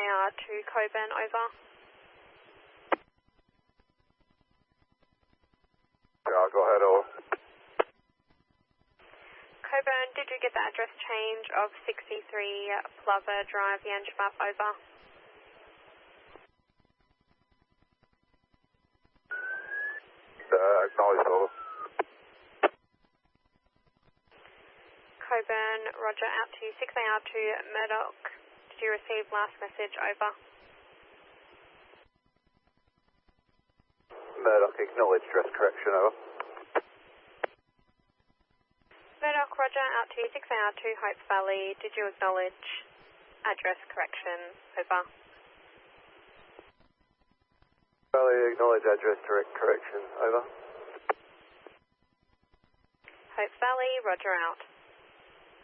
6AR to Coburn, over. Yeah, go ahead, over. Coburn, did you get the address change of 63 Plover Drive, Yangebup, over? Acknowledged, over. Coburn, roger, out to 6AR to Murdoch. Did you receive last message, over? Murdoch, acknowledged, dress correction, over. Murdoch, roger, out to 6AR to Hope Valley. Did you acknowledge address correction, over? Valley, acknowledge address correction, over. Hope Valley, roger, out.